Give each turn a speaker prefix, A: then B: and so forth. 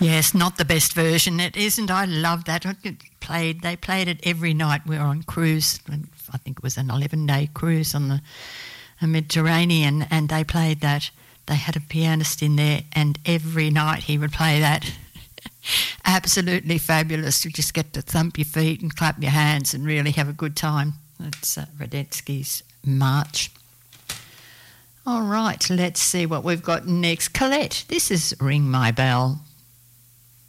A: Yes, not the best version. It isn't. I love that. They played it every night. We were on cruise. I think it was an 11-day cruise on the Mediterranean, and they played that. They had a pianist in there, and every night he would play that. Absolutely fabulous. You just get to thump your feet and clap your hands and really have a good time. That's Radetzky's March. All right, let's see what we've got next. Colette, this is Ring My Bell.